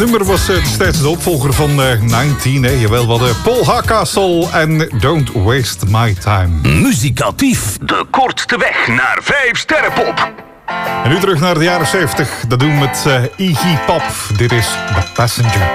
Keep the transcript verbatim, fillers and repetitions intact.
nummer was uh, destijds de opvolger van uh, negentien. Hè. Jawel, we hadden Paul Hardcastle en Don't Waste My Time. Muzikatief, de kortste weg naar vijf sterrenpop. En nu terug naar de jaren zeventig. Dat doen we met uh, Iggy Pop. Dit is The Passenger.